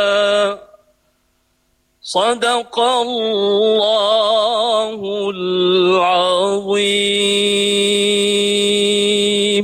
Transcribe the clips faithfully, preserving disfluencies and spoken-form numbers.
صدق الله العظيم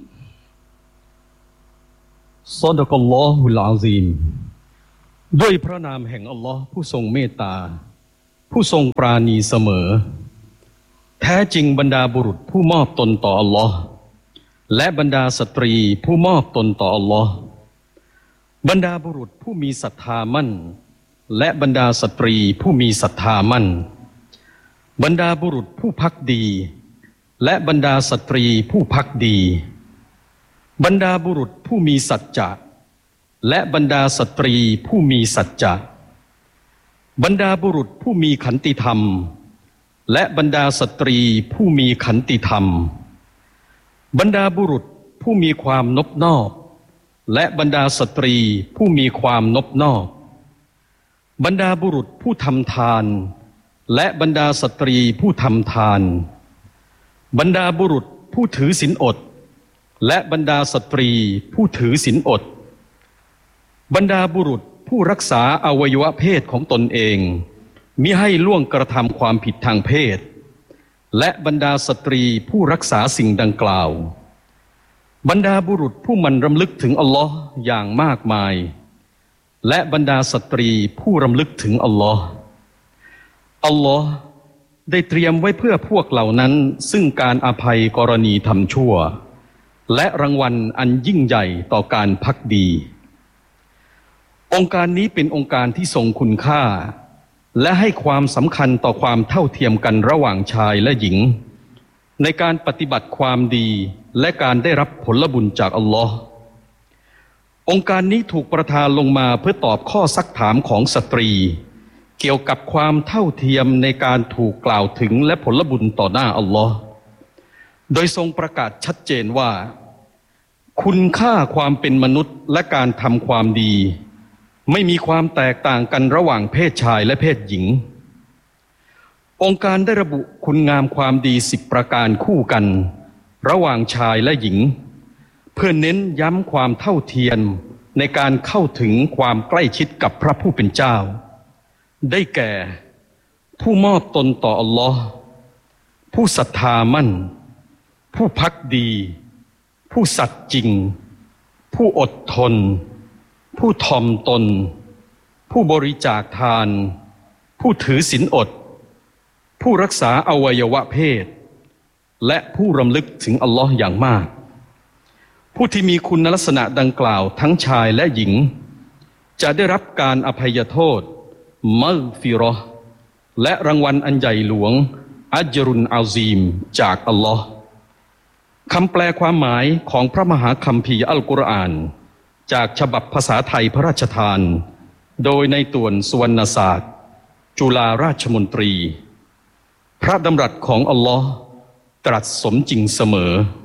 صدق الله العظيم ด้วยพระนามแห่งอัลลอฮ์ผู้ทรงเมตตาผู้ทรงปราณีเสมอแท้จริงบรรดาบุรุษผู้มอบตนต่ออัลลอฮ์และบรรดาสตรีผู้มอบตนต่ออัลลอฮ์บรรดาบุรุษผู้มีศรัทธามั่นและบรรดาสตรีผู้มีศรัทธามั่นบรรดาบุรุษผู้ภักดีและบรรดาสตรีผู้ภักดีบรรดาบุรุษผู้มีสัจจะและบรรดาสตรีผู้มีสัจจะบรรดาบุรุษผู้มีขันติธรรมและบรรดาสตรีผู้มีขันติธรรมบรรดาบุรุษผู้มีความนบนอบและบรรดาสตรีผู้มีความนบนอบบรรดาบุรุษผู้ทำทานและบรรดาสตรีผู้ทำทานบรรดาบุรุษผู้ถือศีลอดและบรรดาสตรีผู้ถือศีลอดบรรดาบุรุษผู้รักษาอวัยวะเพศของตนเองมิให้ล่วงกระทำความผิดทางเพศและบรรดาสตรีผู้รักษาสิ่งดังกล่าวบรรดาบุรุษผู้มันรำลึกถึงอัลลอฮ์อย่างมากมายและบรรดาสตรีผู้รำลึกถึงอัลลอฮ์อัลลอฮ์ได้เตรียมไว้เพื่อพวกเหล่านั้นซึ่งการอภัยกรณีทำชั่วและรางวัลอันยิ่งใหญ่ต่อการภักดีองค์การนี้เป็นองค์การที่ทรงคุณค่าและให้ความสำคัญต่อความเท่าเทียมกันระหว่างชายและหญิงในการปฏิบัติความดีและการได้รับผลบุญจากอัลลอฮ์องค์การนี้ถูกประทานลงมาเพื่อตอบข้อซักถามของสตรีเกี่ยวกับความเท่าเทียมในการถูกกล่าวถึงและผลบุญต่อหน้าอัลลอฮ์โดยทรงประกาศชัดเจนว่าคุณค่าความเป็นมนุษย์และการทำความดีไม่มีความแตกต่างกันระหว่างเพศชายและเพศหญิงองค์การได้ระบุคุณงามความดีสิบประการคู่กันระหว่างชายและหญิงเพื่อเน้นย้ำความเท่าเทียมในการเข้าถึงความใกล้ชิดกับพระผู้เป็นเจ้าได้แก่ผู้มอบตนต่ออัลลอฮ์ผู้ศรัทธามั่นผู้ภักดีผู้สัตย์จริงผู้อดทนผู้ทอมตนผู้บริจาคทานผู้ถือศีลอดผู้รักษาอวัยวะเพศและผู้รำลึกถึงอัลลอฮ์อย่างมากผู้ที่มีคุณลักษณะดังกล่าวทั้งชายและหญิงจะได้รับการอภัยโทษมัฆฟิเราะห์และรางวัลอันใหญ่หลวงอัจรุนอาซีมจากอัลลอฮ์คำแปลความหมายของพระมหาคัมภีร์อัลกุรอานจากฉบับภาษาไทยพระราชทานโดยในต่วนสุวรรณศาสตร์จุฬาราชมนตรีพระดำรัสของอัลลอฮ์ตรัสสมจริงเสมอ